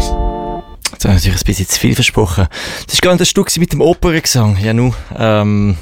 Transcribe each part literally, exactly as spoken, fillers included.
Jetzt habe ich natürlich ein bisschen zu viel versprochen. Das war gar nicht ein Stück mit dem Operngesang. Ja, nu, ähm,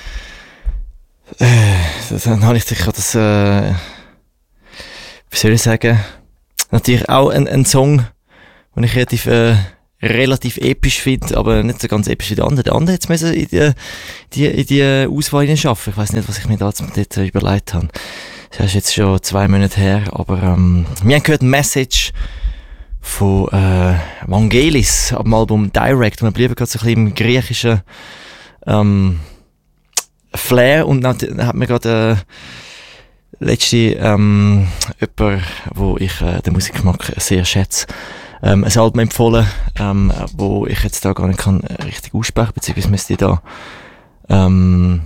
äh, dann habe ich sicher das, äh, wie soll ich sagen, natürlich auch ein, ein Song, den ich relativ, äh, relativ episch finde, aber nicht so ganz episch wie der andere. Der andere hätte es in die, die, in die Auswahl schaffen. Ich weiss nicht, was ich mir da dort überlegt habe. Das ist jetzt schon zwei Monate her, aber ähm, wir haben gehört ein Message von äh, Vangelis ab dem Album Direct, und wir bleiben gerade so ein bisschen im griechischen ähm, Flair, und dann, dann hat mir gerade äh, letzte ähm, jemand, wo ich äh, den Musikgeschmack sehr schätze, ähm, ein Album empfohlen, ähm, wo ich jetzt da gar nicht kann richtig aussprechen, beziehungsweise müsste ich da ähm,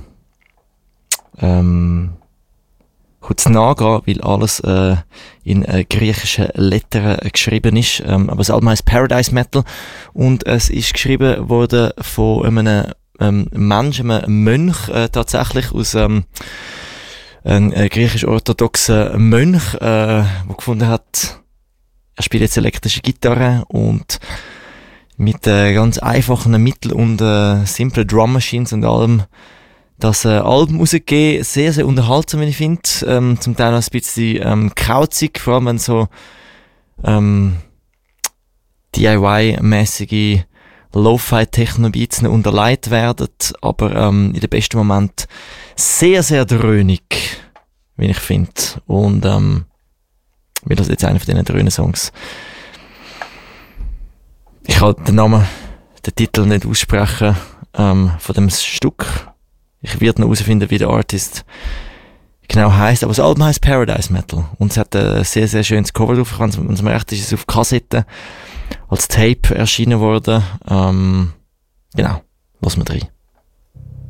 ähm, kurz nachgehen, weil alles äh, in äh, griechischen Lettern äh, geschrieben ist. Ähm, aber das Album heisst Paradise Metal, und es ist geschrieben worden von einem ähm, Menschen, einem Mönch äh, tatsächlich, aus ähm, einem äh, griechisch-orthodoxen Mönch, äh, der gefunden hat, er spielt jetzt elektrische Gitarre, und mit äh, ganz einfachen Mitteln und äh, simplen Drum Machines und allem das äh, Album rausgegeben. Sehr, sehr unterhaltsam, wie ich finde. Ähm, zum Teil auch ein bisschen ähm, kauzig, vor allem wenn so ähm, D I Y-mäßige Lo-Fi-Techno-Beats unterlegt werden, aber ähm, in den besten Moment sehr, sehr dröhnig, wie ich finde. Und ähm, mir das jetzt einer von diesen dröhnen Songs. Ich kann den Namen, den Titel nicht aussprechen ähm, von dem Stück. Ich werde noch herausfinden, wie der Artist genau heisst. Aber das Album heisst Paradise Metal. Und es hat ein sehr, sehr schönes Cover drauf. Wenn es mir recht ist, ist es auf Kassette als Tape erschienen worden. Ähm, genau, lassen wir rein.